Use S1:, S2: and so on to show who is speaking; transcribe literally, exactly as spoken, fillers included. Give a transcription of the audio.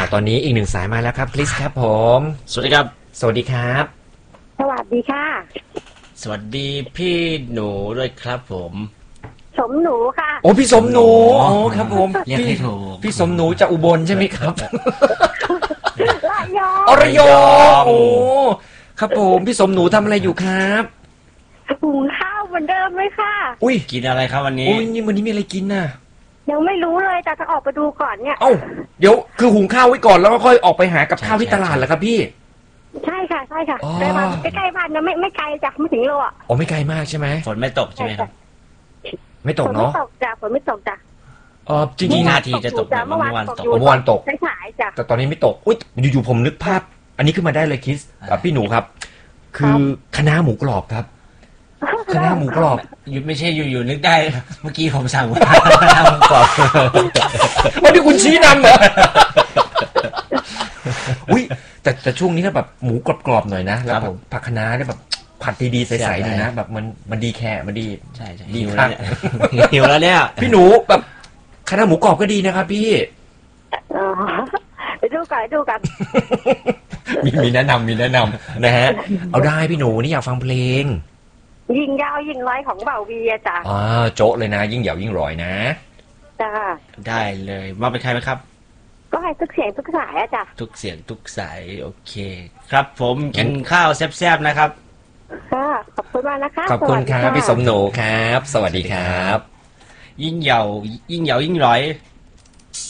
S1: ตอนนี้อีกหนึ่งสายมาแล้วครับคริสครับผม
S2: สวัสดีครับ
S1: สวัสดีครับ
S3: สวัสดีค่ะ
S2: สวัสดีพี่หนูด้วยครับผม
S3: สมหนูค่ะ
S1: โอ้พี่สมหนูอ๋อครับผม
S2: เรียกให้ถูก
S1: พี่สมหนูจากอุบลใช่ไหมครับ
S3: ระยอง
S1: อระยองโอ้ครับผมพี่สมหนูทำอะไรอยู่ครับ
S3: หุงข้าวเหมือนเดิมเลยค่ะ
S1: อุ้ย
S2: กินอะไรครับวันนี้
S1: อุ้ยนี่วันนี้มีอะไรกินน่ะ
S3: ยังไม่รู้เลยแต่จะออกไปดูก่อนเนี่ย
S1: เอ้าเดี๋ยวคือหุงข้าวไว้ก่อนแล้วก็ค่อยออกไปหากับข้าวที่ตลาดเหรอครับพี่
S3: ใช่ค่ะใช่ค่ะใกล้บ้านใกล้ๆบ้านนะไม่ไม่ไกลจากไม่ถึงโลอ่ะ
S1: อ๋อไม่ไกลมากใช่ไหม
S2: ฝนไม่ตกใช่ไหมครับ
S1: ไม่ตกเนาะ
S3: ฝนไม่ตกจ้ะฝนไม่ตกจ้ะ
S1: เออจริงๆ
S2: นาทีจะตกเมื่อวานตก
S1: เมื่อวานตก
S3: สายๆจ้ะ
S1: แต่ตอนนี้ไม่ตกอุ้ยอยู่ๆผมนึกภาพอันนี้ขึ้นมาได้เลยคริสพี่หนูครับคือคณะหมูกรอบครับคณะหมูกรอบ
S2: ยุดไม่ใช่อยู่ๆนึกได้เมื่อกี้ผมสั่งคณะหมูกรอบ
S1: วันนี้คุณชี้นำเหรออุ้ยแต่แต่ช่วงนี้ถ้าแบบหมูกรอบๆหน่อยนะแล้วแบบผักคะน้าเนี่ยแบบผัดดีๆใสๆหน่อยนะแบบมันมันดีแค่มันดี
S2: ใช่ใช่
S1: ดีครับ
S2: หิวแล้วเนี่ย
S1: พี่หนูแบบคณะหมูกรอบก็ดีนะครับพี่
S3: ไปดูกันดูกัน
S1: มีมีแนะนำมีแนะนำนะฮะเอาได้พี่หนูนี่อยากฟังเพลง
S3: ยิงยาวยิงร้อยของเบาวีจ้ะ
S1: อ่าโจ๊ะเลยนะยิ่งเหยายิ่งร้อยนะ
S3: จ้า
S2: ได้เลยมาเป็นใครไหมครับ
S3: ก็ให้ทุกเสียงทุกสายอะจ้ะ
S2: ทุกเสียงทุกสายโอเคครับผมกินข้าวแซ่บๆนะครับ
S3: ค่ะขอบคุณมากนะคะ
S1: ขอบคุณครับพี่สมโหนูครับสวัสดีครับ
S2: ยิ่งเหยายิ่งเหยายิ่งร้อย